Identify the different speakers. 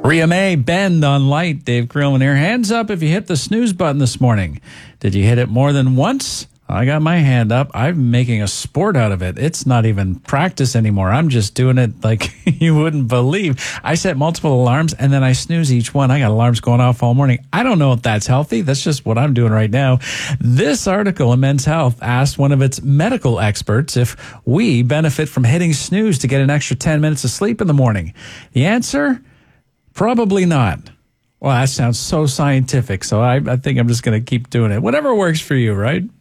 Speaker 1: Rhea May, Bend on Light. Dave Creelman here. Hands up if you hit the snooze button this morning. Did you hit it more than once? I got my hand up. I'm making a sport out of it. It's not even practice anymore. I'm just doing it like you wouldn't believe. I set multiple alarms and then I snooze each one. I got alarms going off all morning. I don't know if that's healthy. That's just what I'm doing right now. This article in Men's Health asked one of its medical experts if we benefit from hitting snooze to get an extra 10 minutes of sleep in the morning. The answer? Probably not. Well, that sounds so scientific, so I think I'm just going to keep doing it. Whatever works for you, right?